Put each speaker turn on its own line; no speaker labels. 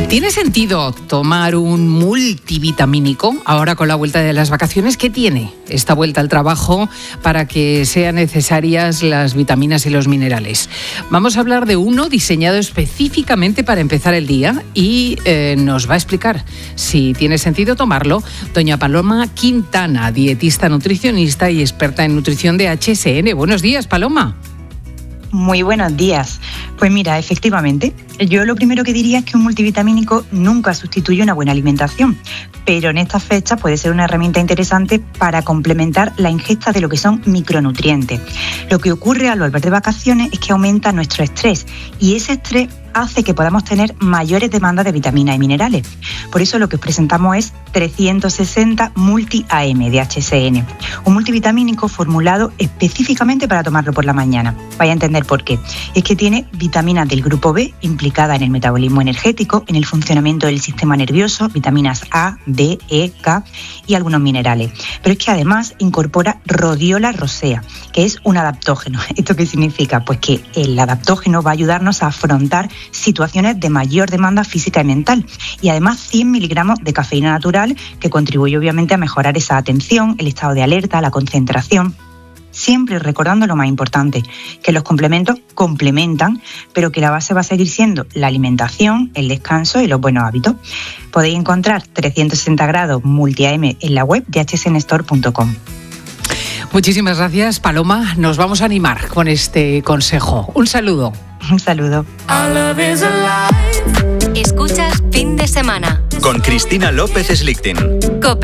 ¿Tiene sentido tomar un multivitamínico ahora con la vuelta de las vacaciones? ¿Qué tiene esta vuelta al trabajo para que sean necesarias las vitaminas y los minerales? Vamos a hablar de uno diseñado específicamente para empezar el día y nos va a explicar si tiene sentido tomarlo doña Paloma Quintana, dietista, nutricionista y experta en nutrición de HSN. Buenos días, Paloma.
Muy buenos días. Pues mira, efectivamente, yo lo primero que diría es que un multivitamínico nunca sustituye una buena alimentación, pero en estas fechas puede ser una herramienta interesante para complementar la ingesta de lo que son micronutrientes. Lo que ocurre al volver de vacaciones es que aumenta nuestro estrés y ese estrés hace que podamos tener mayores demandas de vitaminas y minerales. Por eso lo que os presentamos es 360 Multi AM de HSN, un multivitamínico formulado específicamente para tomarlo por la mañana. Vaya a entender por qué. Es que tiene vitaminas del grupo B implicadas en el metabolismo energético, en el funcionamiento del sistema nervioso, vitaminas A, D, E, K y algunos minerales. Pero es que además incorpora Rhodiola rosea, que es un adaptógeno. ¿Esto qué significa? Pues que el adaptógeno va a ayudarnos a afrontar situaciones de mayor demanda física y mental. Y además 100 miligramos de cafeína natural que contribuye obviamente a mejorar esa atención, el estado de alerta, la concentración. Siempre recordando lo más importante, que los complementos complementan, pero que la base va a seguir siendo la alimentación, el descanso y los buenos hábitos. Podéis encontrar 360 grados Multi AM en la web de hsnstore.com.
Muchísimas gracias, Paloma. Nos vamos a animar con este consejo. Un saludo.
Un saludo.
Escuchas Fin de Semana
con Cristina López Slichting.